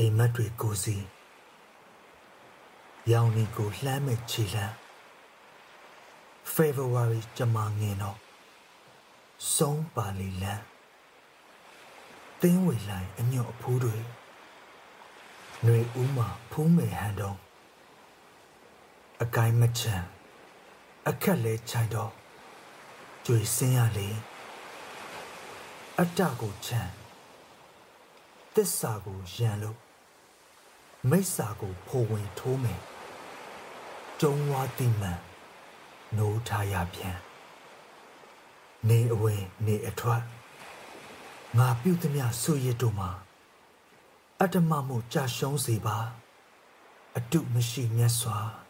အိမ်မက်တွေကိုစီရောင်နီကိုလှမ်းမဲ့ခြေလမ်း February ကျမငင်တော့ဆုံးပါလီလန်းသင်းဝေလိုက်အညွတ်အဖိုးတွေຫນွေဦးမှာဖူးမယ်ဟန်တော့အကိုင်းမချမ်းအခက်လဲချိုင်တော့ကြွေစင်းရလေအတ္တကိုချမ်းသစ္စာကိုရန်လို့မိစ္ဆာကိုဖိုဝင်ထိုးမယ်ကျုံဝါတိမှန်နိုးထားရပြန်နေအဝင်နေအထွက်ငါပြုသမျှဆွရစ်တို့မှာအတ္တမမှုကြာရှုံးစေပါအတုမရှိမြတ်စွာ